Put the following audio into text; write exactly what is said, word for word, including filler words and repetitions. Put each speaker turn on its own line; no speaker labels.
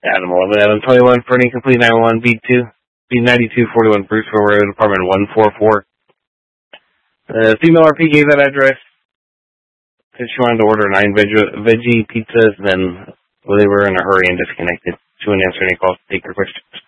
Adam eleven, Adam twenty-one, for an incomplete nine one one, B two, B ninety-two forty-one, Bruceville Road, apartment one four four. Uh, female R P gave that address. Said she wanted to order nine veg veggie pizzas, then well, they were in a hurry and disconnected. She wouldn't answer any calls to take her questions.